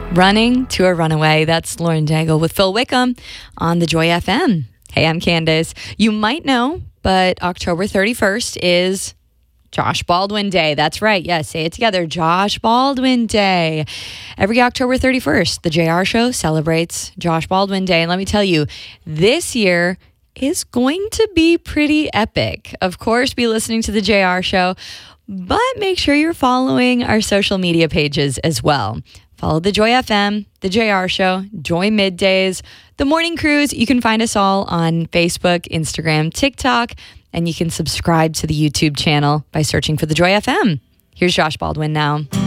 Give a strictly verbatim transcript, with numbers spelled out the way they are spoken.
Running to a Runaway. That's Lauren Daigle with Phil Wickham on the Joy F M. Hey, I'm Candace. You might know, but October thirty-first is Josh Baldwin Day. That's right. Yes, say it together. Josh Baldwin Day. Every October thirty-first, the J R Show celebrates Josh Baldwin Day. And let me tell you, this year is going to be pretty epic. Of course, be listening to the J R Show, but make sure you're following our social media pages as well. Follow the Joy F M, the J R Show, Joy Middays, the Morning Cruise. You can find us all on Facebook, Instagram, TikTok, and you can subscribe to the YouTube channel by searching for the Joy F M. Here's Josh Baldwin now.